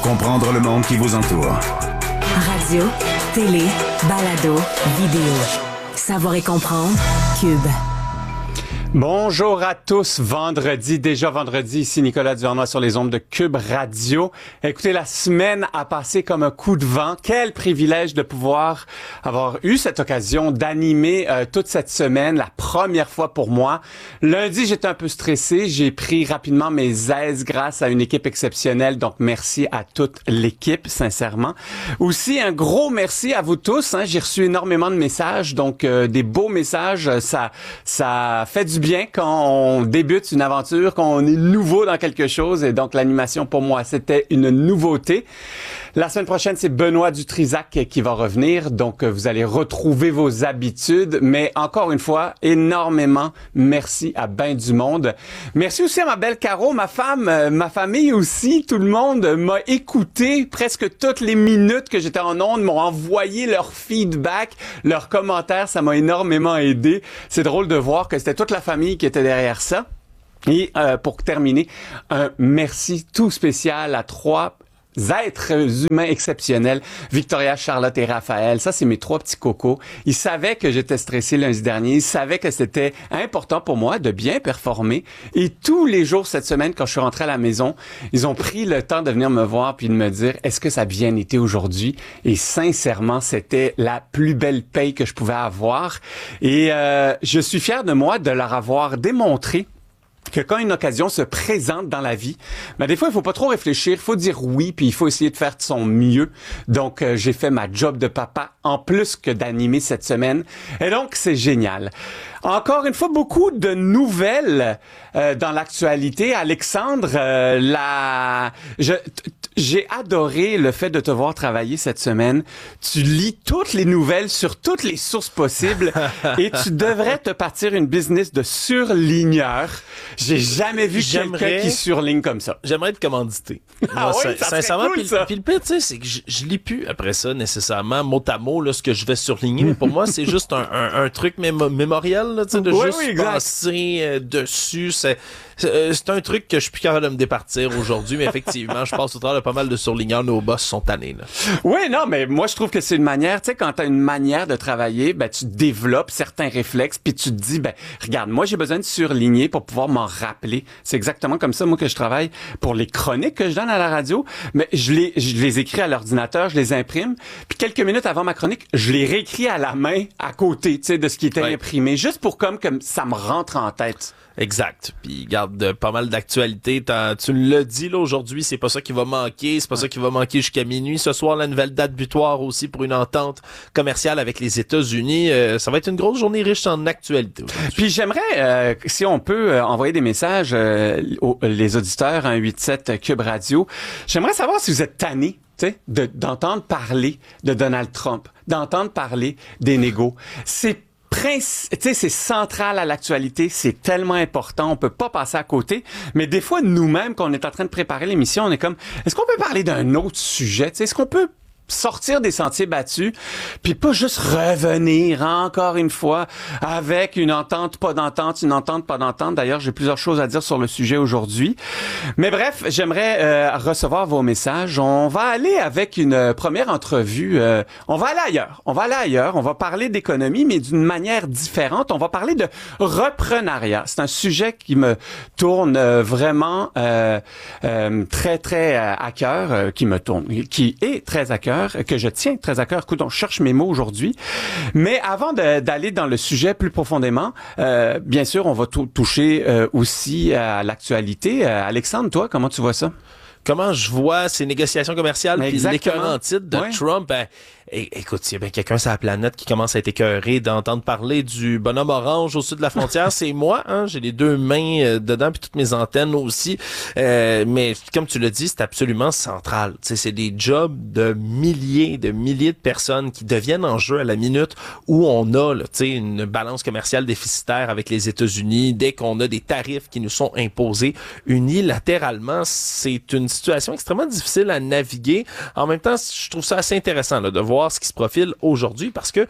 comprendre le monde qui vous entoure. Radio, télé, balado, vidéo. Savoir et comprendre. Cube. Bonjour à tous, déjà vendredi, ici Nicolas Duvernois sur les ondes de Cube Radio. Écoutez, la semaine a passé comme un coup de vent. Quel privilège de pouvoir avoir eu cette occasion d'animer toute cette semaine, la première fois pour moi. Lundi, j'étais un peu stressé, j'ai pris rapidement mes aises grâce à une équipe exceptionnelle, donc merci à toute l'équipe, sincèrement. Aussi, un gros merci à vous tous, j'ai reçu énormément de messages, donc des beaux messages, ça fait du bien quand on débute une aventure, quand on est nouveau dans quelque chose. Et donc, l'animation, pour moi, c'était une nouveauté. La semaine prochaine, c'est Benoît Dutrisac qui va revenir. Donc, vous allez retrouver vos habitudes. Mais encore une fois, énormément merci à ben du monde. Merci aussi à ma belle Caro, ma femme, ma famille aussi. Tout le monde m'a écouté. Presque toutes les minutes que j'étais en ondes m'ont envoyé leur feedback, leurs commentaires. Ça m'a énormément aidé. C'est drôle de voir que c'était toute la famille qui était derrière ça. Et pour terminer, un merci tout spécial à trois êtres humains exceptionnels, Victoria, Charlotte et Raphaël. Ça, c'est mes trois petits cocos. Ils savaient que j'étais stressé lundi dernier. Ils savaient que c'était important pour moi de bien performer. Et tous les jours cette semaine, quand je suis rentré à la maison, ils ont pris le temps de venir me voir puis de me dire « Est-ce que ça a bien été aujourd'hui? » Et sincèrement, c'était la plus belle paye que je pouvais avoir. Et je suis fier de moi de leur avoir démontré que quand une occasion se présente dans la vie, des fois, il faut pas trop réfléchir, il faut dire oui, puis il faut essayer de faire de son mieux. Donc, j'ai fait ma job de papa en plus que d'animer cette semaine. Et donc, c'est génial. Encore une fois, beaucoup de nouvelles dans l'actualité. Alexandre, j'ai adoré le fait de te voir travailler cette semaine. Tu lis toutes les nouvelles sur toutes les sources possibles et tu devrais te partir une business de surligneur. J'ai jamais vu quelqu'un qui surligne comme ça. J'aimerais être commandité. Ah oui, ça sincèrement, cool, puis le pire, tu sais, c'est que je lis plus après ça nécessairement mot à mot là, ce que je vais surligner. Mais pour moi, c'est juste un truc mémoriel là, tu sais, de juste penser dessus. C'est un truc que je suis plus capable de me départir aujourd'hui, mais effectivement, je passe au travers de pas mal de surligneurs. Nos boss sont tannés, là. Oui, non, mais moi, je trouve que c'est une manière, tu sais, quand t'as une manière de travailler, tu développes certains réflexes, puis tu te dis, regarde, moi, j'ai besoin de surligner pour pouvoir m'en rappeler. C'est exactement comme ça, moi, que je travaille pour les chroniques que je donne à la radio. Mais je les écris à l'ordinateur, je les imprime, puis quelques minutes avant ma chronique, je les réécris à la main, à côté, tu sais, de ce qui était imprimé, juste pour comme ça me rentre en tête. Exact. Puis garde pas mal d'actualités. Tu l'as dit là aujourd'hui, c'est pas ça qui va manquer, c'est pas ça qui va manquer jusqu'à minuit. Ce soir, la nouvelle date butoir aussi pour une entente commerciale avec les États-Unis. Ça va être une grosse journée riche en actualités. Puis j'aimerais, si on peut envoyer des messages les auditeurs 187 Cube Radio. J'aimerais savoir si vous êtes tannés, tu sais, d'entendre parler de Donald Trump, d'entendre parler des négos. C'est central à l'actualité, c'est tellement important, on peut pas passer à côté. Mais des fois, nous-mêmes, quand on est en train de préparer l'émission, on est comme, est-ce qu'on peut parler d'un autre sujet? Est-ce qu'on peut sortir des sentiers battus, puis pas juste revenir encore une fois avec une entente, pas d'entente, une entente, pas d'entente. D'ailleurs, j'ai plusieurs choses à dire sur le sujet aujourd'hui. Mais bref, j'aimerais recevoir vos messages. On va aller avec une première entrevue. On va aller ailleurs. On va parler d'économie, mais d'une manière différente. On va parler de reprenariat. C'est un sujet qui me tourne vraiment très, très à cœur, qui est très à cœur, que je tiens très à cœur. Écoute, on cherche mes mots aujourd'hui. Mais avant d'aller dans le sujet plus profondément, bien sûr, on va toucher aussi à l'actualité. Alexandre, toi, comment tu vois ça? Comment je vois ces négociations commerciales puis l'écœurant titre de Trump? Écoute, s'il y a bien quelqu'un sur la planète qui commence à être écœuré d'entendre parler du bonhomme orange au sud de la frontière, c'est moi. J'ai les deux mains dedans puis toutes mes antennes aussi. Mais comme tu l'as dit, c'est absolument central. T'sais, c'est des jobs de milliers de personnes qui deviennent en jeu à la minute où on a une balance commerciale déficitaire avec les États-Unis. Dès qu'on a des tarifs qui nous sont imposés unilatéralement, c'est une situation extrêmement difficile à naviguer. En même temps, je trouve ça assez intéressant là, de voir ce qui se profile aujourd'hui parce que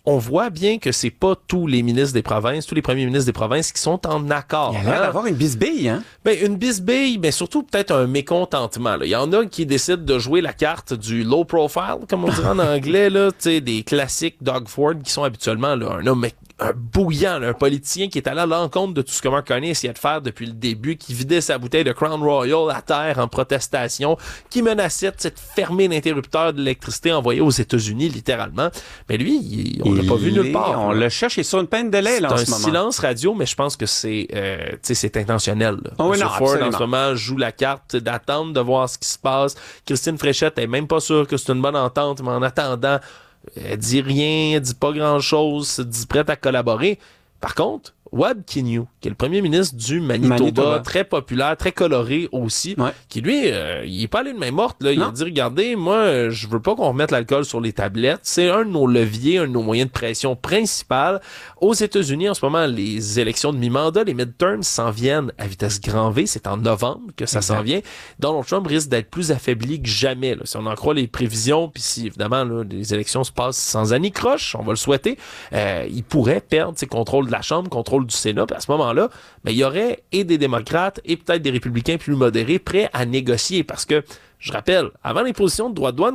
on voit bien que c'est pas tous les ministres des provinces, tous les premiers ministres des provinces qui sont en accord. Il y a l'air d'avoir une bisbille, hein? Ben, une bisbille, mais surtout peut-être un mécontentement, là. Il y en a qui décident de jouer la carte du low profile, comme on dirait en anglais, là, tu sais, des classiques Doug Ford qui sont habituellement, là, un homme bouillant, là, un politicien qui est allé à l'encontre de tout ce que Mark Carney essayait de faire depuis le début, qui vidait sa bouteille de Crown Royal à terre en protestation, qui menaçait de fermer l'interrupteur de l'électricité envoyé aux États-Unis, littéralement. Mais lui, on l'a pas vu nulle part. On le cherche, il est sur une peine de lait, là, en ce moment. C'est un silence radio, mais je pense que c'est intentionnel. Oh, oui, non, Ford, en ce moment, joue la carte d'attendre, de voir ce qui se passe. Christine Fréchette est même pas sûre que c'est une bonne entente, mais en attendant, elle dit rien, elle dit pas grand-chose, elle dit prête à collaborer. Par contre, Wab Kinew, qui est le premier ministre du Manitoba, très populaire, très coloré aussi, qui lui, il est pas allé de main morte, là. Il a dit, regardez, moi, je veux pas qu'on remette l'alcool sur les tablettes. C'est un de nos leviers, un de nos moyens de pression principal. Aux États-Unis, en ce moment, les élections de mi-mandat, les midterms s'en viennent à vitesse grand V. C'est en novembre que ça s'en vient. Donald Trump risque d'être plus affaibli que jamais, là. Si on en croit les prévisions, puis si, évidemment, là, les élections se passent sans anicroche, on va le souhaiter, il pourrait perdre ses contrôles de la Chambre, contrôle du Sénat. Puis à ce moment-là, ben, il y aurait et des démocrates et peut-être des républicains plus modérés prêts à négocier. Parce que, je rappelle, avant l'imposition de droits de douane,